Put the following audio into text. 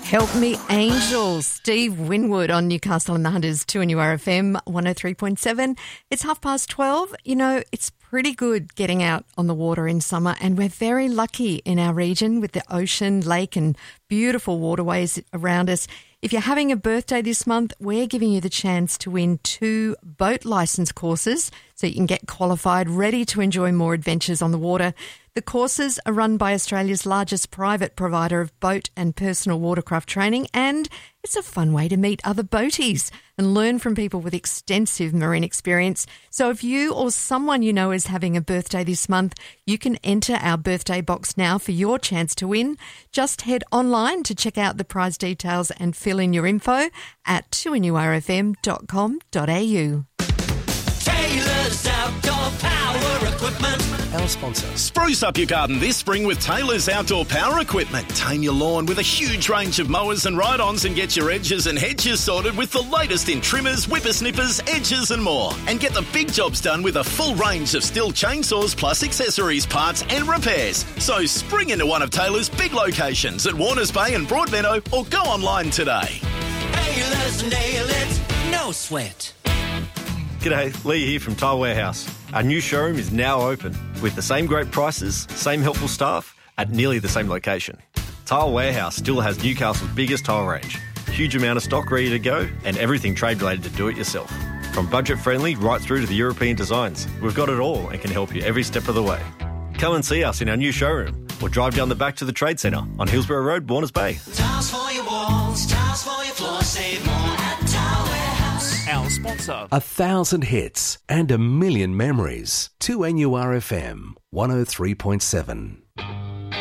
Help Me Angels, Steve Winwood on Newcastle and the Hunters, 2NURFM 103.7. It's 12:30. You know, it's pretty good getting out on the water in summer, and we're very lucky in our region with the ocean, lake and beautiful waterways around us. If you're having a birthday this month, we're giving you the chance to win 2 boat licence courses so you can get qualified, ready to enjoy more adventures on the water. The courses are run by Australia's largest private provider of boat and personal watercraft training, and it's a fun way to meet other boaties and learn from people with extensive marine experience. So if you or someone you know is having a birthday this month, you can enter our birthday box now for your chance to win. Just head online to check out the prize details and fill in your info at 2NURFM.com.au. Taylor's Outdoor Power Equipment. Our sponsor. Spruce up your garden this spring with Taylor's Outdoor Power Equipment. Tame your lawn with a huge range of mowers and ride-ons and get your edges and hedges sorted with the latest in trimmers, whippersnippers, edges and more. And get the big jobs done with a full range of Stihl chainsaws plus accessories, parts and repairs. So spring into one of Taylor's big locations at Warners Bay and Broadmeadow or go online today. Taylor's nail it, no sweat. G'day, Lee here from Tile Warehouse. Our new showroom is now open with the same great prices, same helpful staff at nearly the same location. Tile Warehouse still has Newcastle's biggest tile range, huge amount of stock ready to go and everything trade related to do it yourself. From budget friendly right through to the European designs, we've got it all and can help you every step of the way. Come and see us in our new showroom or drive down the back to the Trade Centre on Hillsborough Road, Warners Bay. Tiles for your walls, tiles for your floor, save more at Tile Warehouse. Our sponsor. 1,000 hits and 1,000,000 memories. 2NURFM 103.7.